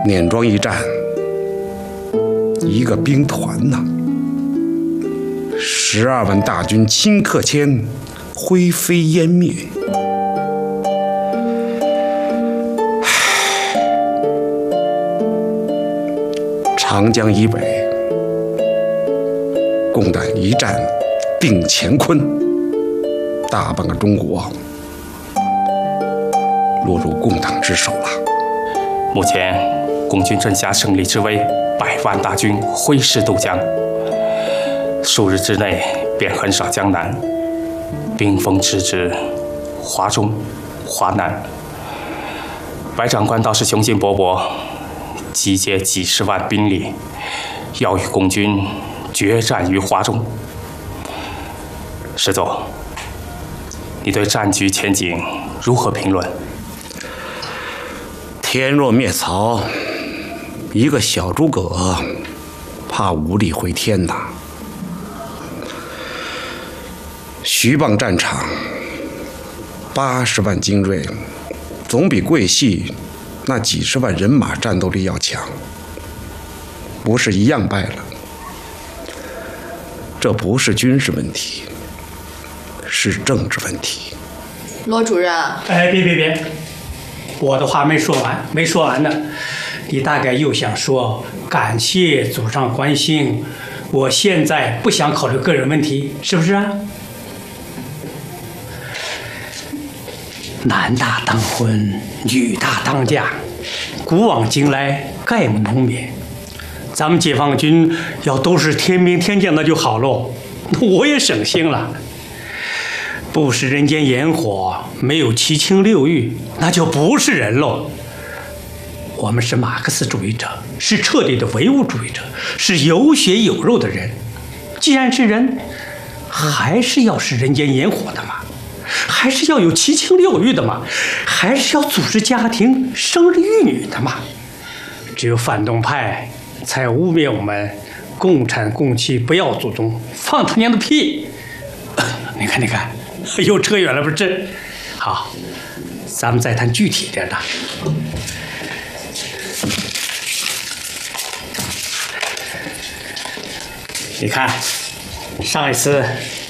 碾庄一战，一个兵团呐，12万大军顷刻间灰飞烟灭。长江以北，共党一战定乾坤，大半个中国落入共党之手了。 目前，共军正下胜利之威，100万大军挥师渡江，数日之内便横扫江南，兵锋直指华中、华南。白长官倒是雄心勃勃，集结几十万兵力，要与共军决战于华中。石总，你对战局前景如何评论？ 天若灭曹，一个小诸葛怕无力回天呐。徐蚌战场80万精锐，总比桂系那几十万人马战斗力要强，不是一样败了？这不是军事问题，是政治问题。 罗主任， 哎，别，我的话没说完呢。你大概又想说感谢祖上关心，我现在不想考虑个人问题，是不是啊？男大当婚，女大当嫁，古往今来概不能免。咱们解放军要都是天兵天将的就好喽，我也省心了。不食人间烟火，没有七情六欲，那就不是人喽。我们是马克思主义者，是彻底的唯物主义者，是有血有肉的人。既然是人，还是要是人间烟火的嘛，还是要有七情六欲的嘛，还是要组织家庭、生儿育女的嘛。只有反动派才污蔑我们共产共妻不要祖宗，放他娘的屁！你看，又扯远了不是？好，咱们再谈具体点的。你看，上一次